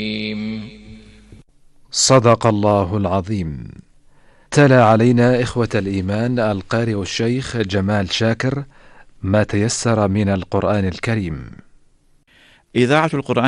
صدق الله العظيم. تلا علينا إخوة الإيمان القارئ الشيخ جمال شاكر ما تيسر من القرآن الكريم. إذاعة القرآن